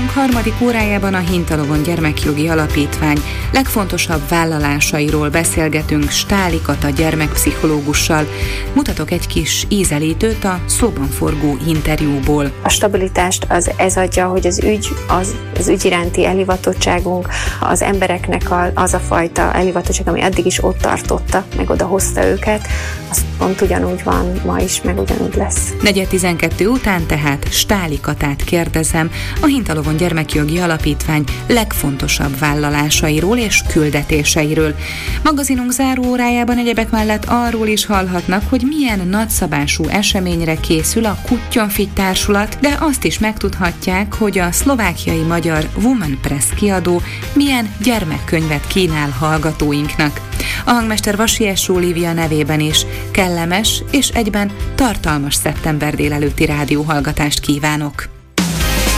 magazinunk harmadik órájában a Hintalovon Gyermekjogi Alapítvány legfontosabb vállalásairól beszélgetünk Stáli Kata gyermekpszichológussal. Mutatok egy kis ízelítőt a szóban forgó interjúból. A stabilitást ez adja, hogy az ügy iránti elhivatottságunk, az embereknek az a fajta elhivatottság, ami eddig is ott tartotta, meg oda hozta őket, az pont ugyanúgy van ma is, meg ugyanúgy lesz. 4:12 után tehát Stáli Katát kérdezem a Hintalovon Gyermekjogi Alapítvány legfontosabb vállalásairól és küldetéseiről. Magazinunk záró órájában egyebek mellett arról is hallhatnak, hogy milyen nagyszabású eseményre készül a Kutyonfit társulat, de azt is megtudhatják, hogy a szlovákiai magyar Woman Press kiadó milyen gyermekkönyvet kínál hallgatóinknak. A hangmester Vasies Olivia nevében is kellemes és egyben tartalmas szeptember délelőtti rádióhallgatást kívánok.